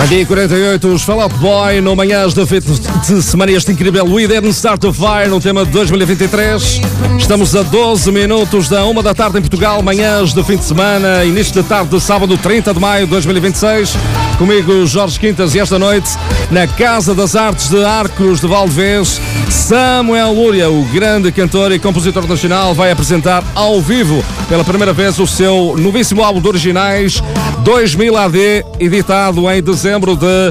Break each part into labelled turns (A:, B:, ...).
A: Aqui 48, os Fall Out Boy no Manhãs da Fim de Semana, este incrível We Didn't Start a Fire no tema de 2023. Estamos a 12 minutos da 1 da tarde em Portugal, Manhãs da Fim de Semana, início da tarde de sábado 30 de maio de 2026. Comigo Jorge Quintas, e esta noite na Casa das Artes de Arcos de Valdevez, Samuel Lúria, o grande cantor e compositor nacional, vai apresentar ao vivo pela primeira vez o seu novíssimo álbum de originais 2000 AD, editado em dezembro de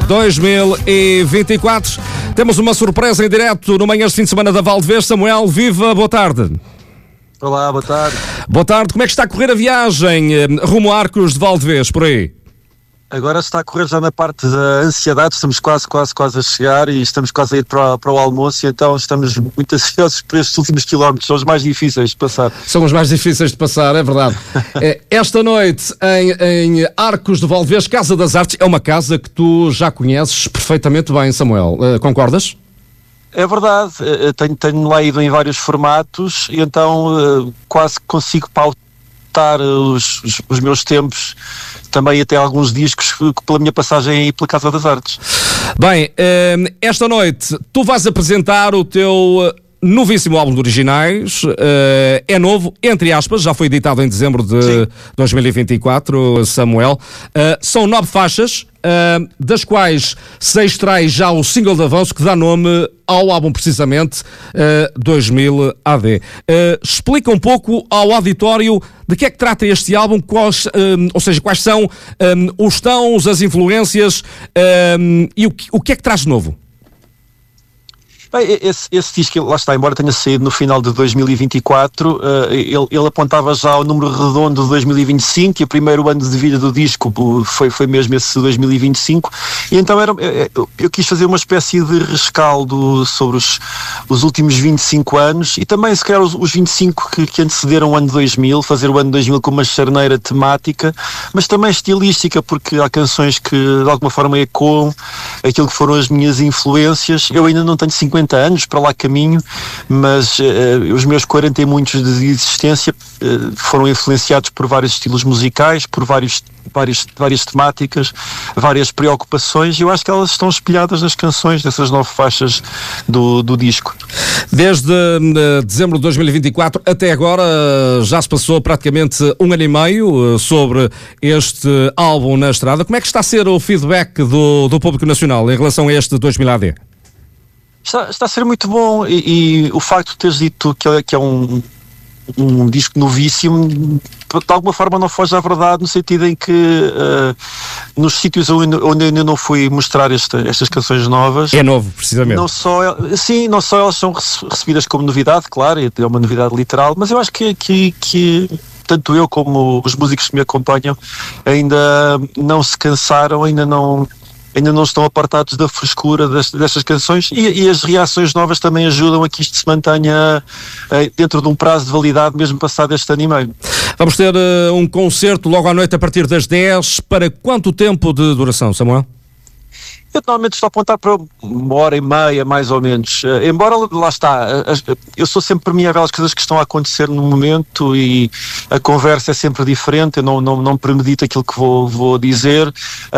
A: 2024. Temos uma surpresa em direto no Manhãs de Fim de Semana da Valdevez. Samuel, viva, boa tarde.
B: Olá, boa tarde.
A: Boa tarde, como é que está a correr a viagem rumo a Arcos de Valdevez, por aí?
B: Agora está a correr já na parte da ansiedade, estamos quase a chegar e estamos quase a ir para o almoço, e então estamos muito ansiosos por estes últimos quilómetros, são os mais difíceis de passar.
A: São os mais difíceis de passar, é verdade. Esta noite em Arcos de Valdevez, Casa das Artes, é uma casa que tu já conheces perfeitamente bem, Samuel, concordas?
B: É verdade, tenho lá ido em vários formatos e então quase consigo pautar os meus tempos, também até alguns discos pela minha passagem aí pela Casa das Artes.
A: Bem, esta noite tu vais apresentar o teu novíssimo álbum de originais, é novo, entre aspas, já foi editado em dezembro de 2024, Samuel. São 9 faixas, das quais 6 traz já o single de avanço que dá nome ao álbum, precisamente, 2000 AD. Explica um pouco ao auditório de que é que trata este álbum, quais são os tons, as influências e o que é que traz de novo?
B: Bem, esse disco, lá está, embora tenha saído no final de 2024, ele apontava já ao número redondo de 2025, e o primeiro ano de vida do disco foi mesmo esse 2025, e então eu quis fazer uma espécie de rescaldo sobre os últimos 25 anos, e também se calhar os 25 que antecederam o ano 2000, fazer o ano 2000 com uma charneira temática, mas também estilística, porque há canções que de alguma forma ecoam aquilo que foram as minhas influências. Eu ainda não tenho 50 anos, para lá caminho, mas os meus 40 e muitos de existência foram influenciados por vários estilos musicais, por várias temáticas, várias preocupações, e eu acho que elas estão espelhadas nas canções dessas 9 faixas do disco.
A: Desde dezembro de 2024 até agora já se passou praticamente 1 ano e meio sobre este álbum na estrada. Como é que está a ser o feedback do público nacional em relação a este 2000 AD?
B: Está a ser muito bom, e o facto de teres dito que é um disco novíssimo, de alguma forma não foge à verdade, no sentido em que nos sítios onde ainda não fui mostrar estas canções novas...
A: É novo, precisamente.
B: Não só elas são recebidas como novidade, claro, é uma novidade literal, mas eu acho que tanto eu como os músicos que me acompanham ainda não se cansaram, ainda não estão apartados da frescura destas canções, e as reações novas também ajudam a que isto se mantenha dentro de um prazo de validade, mesmo passado este ano e meio.
A: Vamos ter um concerto logo à noite a partir das 10. Para quanto tempo de duração, Samuel?
B: Eu normalmente estou a apontar para 1h30, mais ou menos. Embora, lá está, eu sou sempre permeável às coisas que estão a acontecer no momento, e a conversa é sempre diferente, eu não premedito aquilo que vou dizer.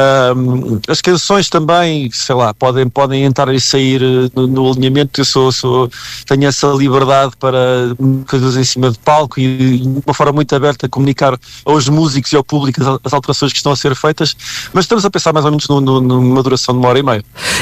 B: As canções também, sei lá, podem entrar e sair no alinhamento. Eu tenho essa liberdade para coisas em cima de palco, e de uma forma muito aberta a comunicar aos músicos e ao público as alterações que estão a ser feitas, mas estamos a pensar mais ou menos numa duração de 1h30.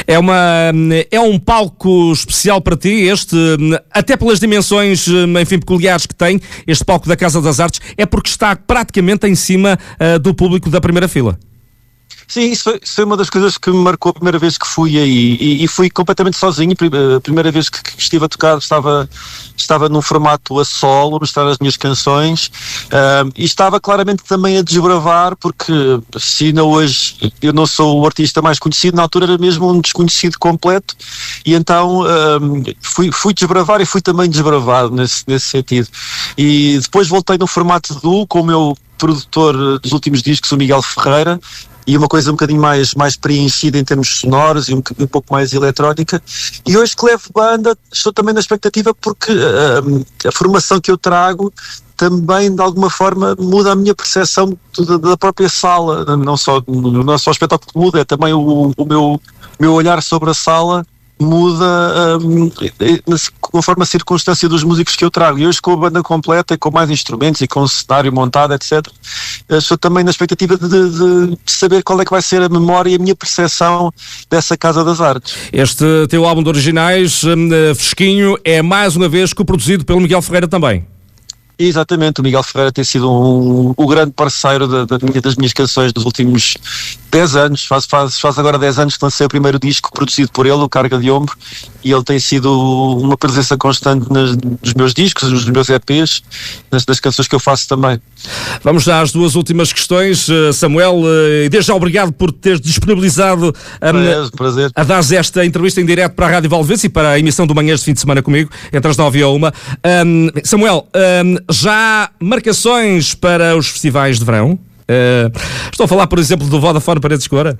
A: É um palco especial para ti, até pelas dimensões, enfim, peculiares que tem, este palco da Casa das Artes, é porque está praticamente em cima do público da primeira fila.
B: Sim, isso foi uma das coisas que me marcou a primeira vez que fui aí, e fui completamente sozinho. A primeira vez que estive a tocar estava num formato a solo, a mostrar as minhas canções, e estava claramente também a desbravar, porque se ainda hoje eu não sou o artista mais conhecido, na altura era mesmo um desconhecido completo, e então fui desbravar e fui também desbravado nesse sentido. E depois voltei no formato duo com o meu produtor dos últimos discos, o Miguel Ferreira, e uma coisa um bocadinho mais preenchida em termos sonoros e um pouco mais eletrónica. E hoje que levo banda, estou também na expectativa porque a formação que eu trago também de alguma forma muda a minha percepção da própria sala, não só o espetáculo que muda, é também o meu olhar sobre a sala muda conforme a circunstância dos músicos que eu trago. E hoje com a banda completa, com mais instrumentos e com o cenário montado, etc., estou também na expectativa de saber qual é que vai ser a memória e a minha percepção dessa Casa das Artes.
A: Este teu álbum de originais, fresquinho, é mais uma vez coproduzido pelo Miguel Ferreira também.
B: Exatamente, o Miguel Ferreira tem sido o grande parceiro das minhas canções dos últimos 10 anos, faz agora 10 anos que lancei o primeiro disco produzido por ele, o Carga de Ombro, e ele tem sido uma presença constante nos meus discos, nos meus EPs, nas canções que eu faço também.
A: Vamos às duas últimas questões, Samuel, e desde já obrigado por teres disponibilizado
B: prazer.
A: a dar esta entrevista em direto para a Rádio Valvez e para a emissão do Manhãs de Fim de Semana comigo, entre as 9 e a 1. Samuel, já há marcações para os festivais de verão? Estou a falar, por exemplo, do Vodafone Paredes Cora.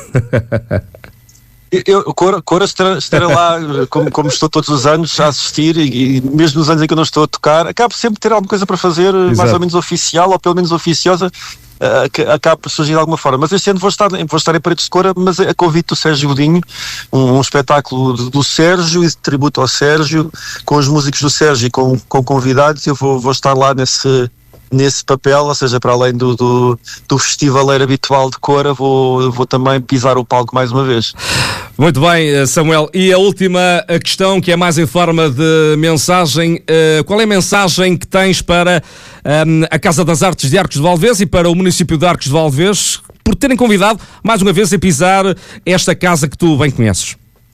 B: Cora estará lá, como estou todos os anos a assistir, e mesmo nos anos em que eu não estou a tocar, acabo sempre de ter alguma coisa para fazer. Exato. Mais ou menos oficial, ou pelo menos oficiosa, acaba por surgir de alguma forma. Mas este ano vou estar em Paredes de Cora, mas a convite do Sérgio Godinho, um espetáculo do Sérgio e de tributo ao Sérgio, com os músicos do Sérgio e com convidados. Eu vou estar lá nesse papel, ou seja, para além do festivaleiro habitual de Cora, vou também pisar o palco mais uma vez.
A: Muito bem, Samuel. E a última questão, que é mais em forma de mensagem, qual é a mensagem que tens para a Casa das Artes de Arcos de Valdevez e para o município de Arcos de Valdevez, por terem convidado mais uma vez a pisar esta casa que tu bem conheces?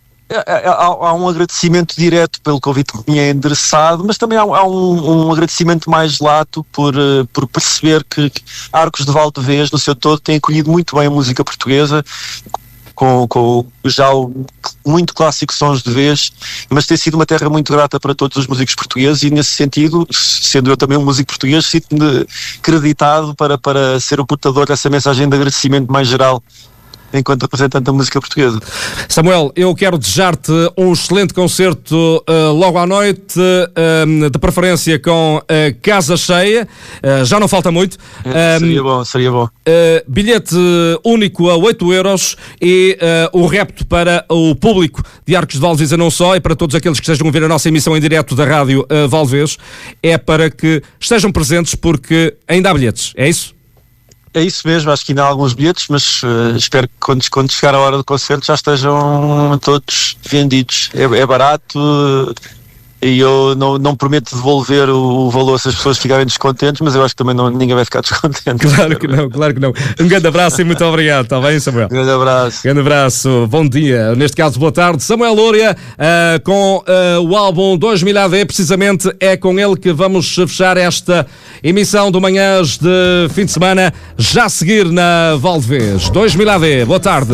B: Há um agradecimento direto pelo convite que me é endereçado, mas também há um agradecimento mais lato por perceber que Arcos de Valdevez, no seu todo, tem acolhido muito bem a música portuguesa, com já muito clássicos sons de vez, mas tem sido uma terra muito grata para todos os músicos portugueses, e nesse sentido, sendo eu também um músico português, sinto-me creditado para ser o portador dessa mensagem de agradecimento mais geral enquanto representante da música portuguesa.
A: Samuel, eu quero desejar-te um excelente concerto logo à noite, de preferência com casa cheia, já não falta muito.
B: Seria bom.
A: Bilhete único a 8 euros e o repto para o público de Arcos de Valdevez, não só, e para todos aqueles que estejam a ver a nossa emissão em direto da Rádio Valvez, é para que estejam presentes, porque ainda há bilhetes, é isso?
B: É isso mesmo, acho que ainda há alguns bilhetes, mas espero que quando chegar a hora do concerto já estejam todos vendidos. É barato e eu não prometo devolver o valor se as pessoas ficarem descontentes, mas eu acho que também ninguém vai ficar descontente.
A: Claro que não. Um grande abraço e muito obrigado, está bem, Samuel?
B: Grande abraço,
A: bom dia, neste caso boa tarde. Samuel Lúria, com o álbum 2000 AD, precisamente é com ele que vamos fechar esta emissão do Manhãs de Fim de Semana, já a seguir na Valdevez. 2000 AD, boa tarde.